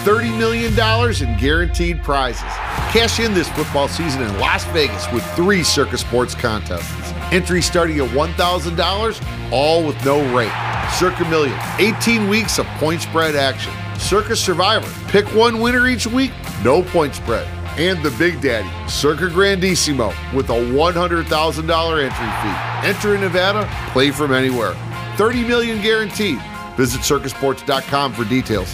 $30 million in guaranteed prizes. Cash in this football season in Las Vegas with 3 Circa Sports contests. Entry starting at $1,000, all with no rate. Circa Million, 18 weeks of point spread action. Circa Survivor, pick one winner each week, no point spread. And the Big Daddy, Circa Grandissimo, with a $100,000 entry fee. Enter in Nevada, play from anywhere. $30 million guaranteed. Visit circasports.com for details.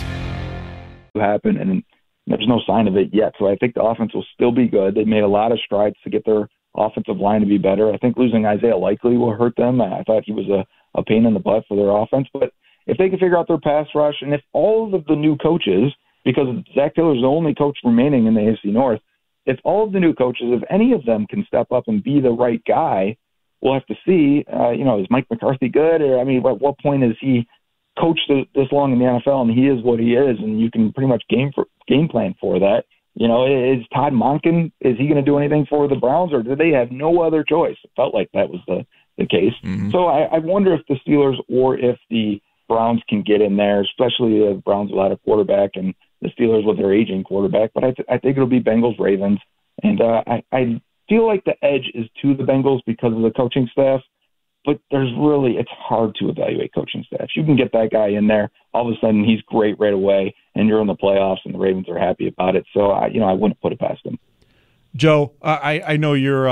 Happen, and there's no sign of it yet. So I think the offense will still be good. They made a lot of strides to get their offensive line to be better. I think losing Isaiah Likely will hurt them. I thought he was a pain in the butt for their offense. But if they can figure out their pass rush, and if all of the new coaches, because Zach Taylor's the only coach remaining in the AFC North, if all of the new coaches, if any of them can step up and be the right guy, we'll have to see. Is Mike McCarthy good? Or, at what point is he coached this long in the NFL and he is what he is, and you can pretty much game plan for that? Is Todd Monken, is he going to do anything for the Browns, or do they have no other choice? It felt like that was the case. Mm-hmm. So I wonder if the Steelers or if the Browns can get in there, especially the Browns without a quarterback and the Steelers with their aging quarterback. But I think it'll be Bengals-Ravens. And I feel like the edge is to the Bengals because of the coaching staff. But it's hard to evaluate coaching staffs. You can get that guy in there, all of a sudden he's great right away, and you're in the playoffs, and the Ravens are happy about it. So, I wouldn't put it past them. Joe, I know you're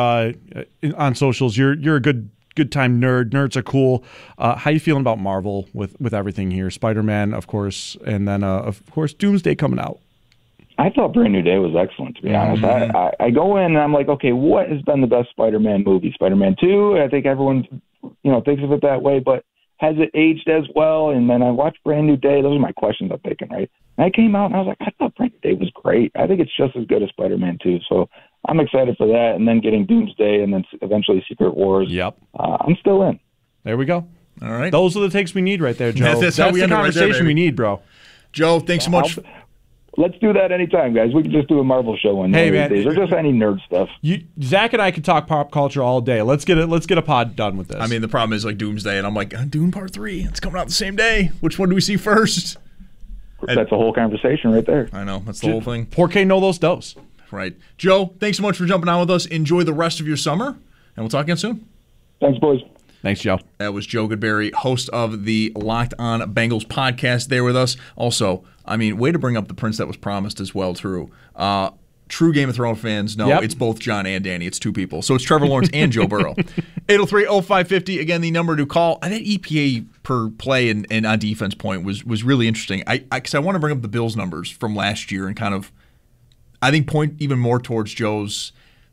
on socials. You're a good time nerd. Nerds are cool. How you feeling about Marvel with everything here? Spider-Man, of course, and then of course Doomsday coming out. I thought Brand New Day was excellent, to be honest. I go in and I'm like, okay, what has been the best Spider-Man movie? Spider-Man 2, I think everyone thinks of it that way, but has it aged as well? And then I watched Brand New Day. Those are my questions I'm thinking, right? And I came out and I was like, I thought Brand New Day was great. I think it's just as good as Spider-Man 2. So I'm excited for that. And then getting Doomsday and then eventually Secret Wars. Yep. I'm still in. There we go. All right. Those are the takes we need right there, Joe. That's the conversation we need, bro. Joe, thanks so much. Let's do that anytime, guys. We can just do a Marvel show one day, or just any nerd stuff. Zach and I could talk pop culture all day. Let's get a pod done with this. The problem is like Doomsday, and I'm like, Doom Part 3. It's coming out the same day. Which one do we see first? That's a whole conversation right there. I know. That's the whole thing. Porque no los dos. Right. Joe, thanks so much for jumping on with us. Enjoy the rest of your summer, and we'll talk again soon. Thanks, boys. Thanks, Joe. That was Joe Goodberry, host of the Locked On Bengals podcast, there with us. Also, way to bring up the prince that was promised as well, true. True Game of Thrones fans know It's both John and Danny. It's two people. So it's Trevor Lawrence and Joe Burrow. 803-0550, again, the number to call. That EPA per play and on defense point was really interesting. Because I want to bring up the Bills numbers from last year and kind of, I think, point even more towards Joe's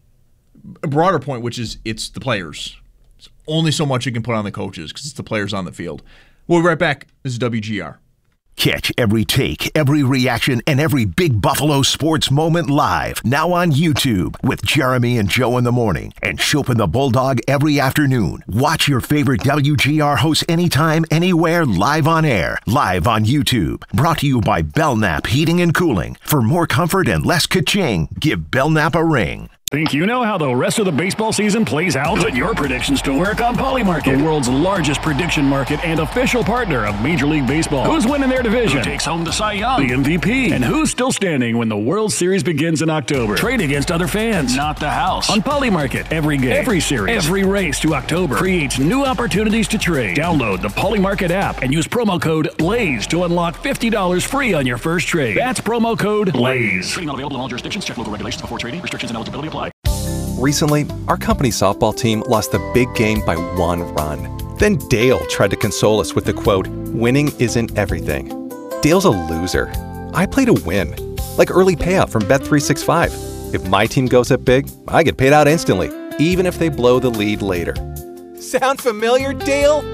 broader point, which is it's the players. It's only so much you can put on the coaches because it's the players on the field. We'll be right back. This is WGR. Catch every take, every reaction, and every big Buffalo sports moment live. Now on YouTube with Jeremy and Joe in the morning and Chopin the Bulldog every afternoon. Watch your favorite WGR hosts anytime, anywhere, live on air. Live on YouTube. Brought to you by Belknap Heating and Cooling. For more comfort and less ka-ching, give Belknap a ring. Think you know how the rest of the baseball season plays out? Put your predictions to work on Polymarket, the world's largest prediction market and official partner of Major League Baseball. Who's winning their division? Who takes home the Cy Young? The MVP? And who's still standing when the World Series begins in October? Trade against other fans, not the house. On Polymarket, every game, every series, every race to October creates new opportunities to trade. Download the Polymarket app and use promo code BLAZE to unlock $50 free on your first trade. That's promo code BLAZE. Trading not available in all jurisdictions. Check local regulations before trading. Restrictions and eligibility apply. Recently, our company softball team lost the big game by 1 run. Then Dale tried to console us with the quote, "Winning isn't everything." Dale's a loser. I play to win, like early payout from Bet365. If my team goes up big, I get paid out instantly, even if they blow the lead later. Sound familiar, Dale?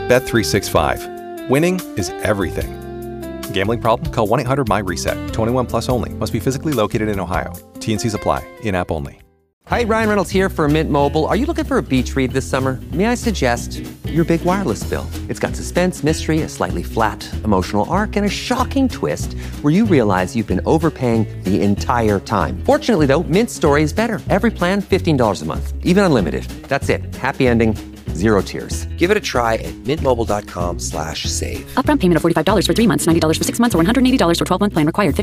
Bet365. Winning is everything. Gambling problem? Call 1-800-MY-RESET. 21 plus only. Must be physically located in Ohio. T&Cs apply. In-app only. Hi, Ryan Reynolds here for Mint Mobile. Are you looking for a beach read this summer? May I suggest your big wireless bill? It's got suspense, mystery, a slightly flat, emotional arc, and a shocking twist where you realize you've been overpaying the entire time. Fortunately, though, Mint's story is better. Every plan, $15 a month. Even unlimited. That's it. Happy ending. Zero tears. Give it a try at mintmobile.com/save. Upfront payment of $45 for 3 months, $90 for 6 months, or $180 for 12-month plan required.